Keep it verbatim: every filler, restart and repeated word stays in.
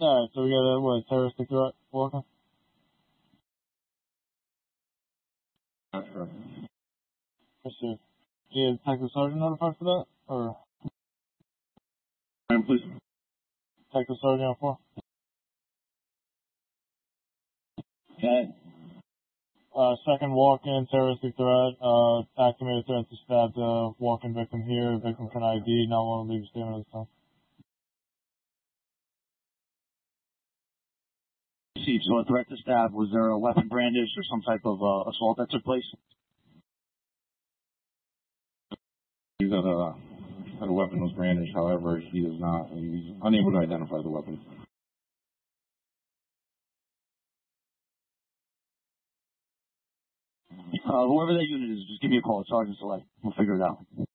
Alright, so we got a, what, terroristic threat walking? That's correct. Yes, sir. Yeah, Detective Sergeant notified for that? Or Ma'am, please. Detective Sergeant on four? Okay. Uh, second walk-in, terroristic threat, uh, activated threat to stab the walk-in victim here. Victim can I D, not want to leave a statement at this time. See, so a threat to stab, was there a weapon brandish or some type of uh, assault that took place? He said uh, that a weapon was brandished, however, he is not, he's unable to identify the weapon. Uh, whoever that unit is, just give me a call. Sergeant Select. We'll figure it out.